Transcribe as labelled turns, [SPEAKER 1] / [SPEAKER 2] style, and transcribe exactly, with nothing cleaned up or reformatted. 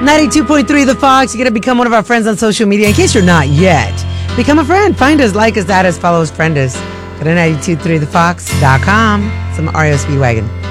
[SPEAKER 1] ninety-two point three The Fox. You're going to become one of our friends on social media. In case you're not yet, become a friend. Find us, like us, add us, follow us, friend us. Go to ninety-two point three the fox dot com. Some R E O Speedwagon.